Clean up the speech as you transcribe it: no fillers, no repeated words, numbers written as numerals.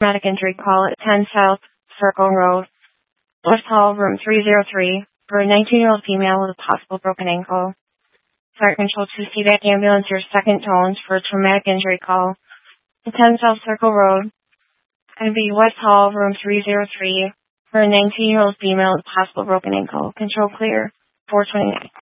Traumatic injury call at 10 South Circle Road, West Hall, room 303, for a 19-year-old female with a possible broken ankle. Fire Control to CVAC ambulance, your second tones for a traumatic injury call at 10 South Circle Road. It's going to be West Hall, room 303, for a 19-year-old female with a possible broken ankle. Control clear, 429.